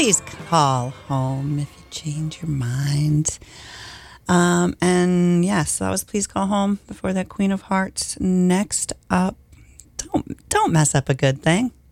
Please call home if you change your mind. And yes, that was Please Call Home before that Queen of Hearts. Next up, don't mess up a good thing.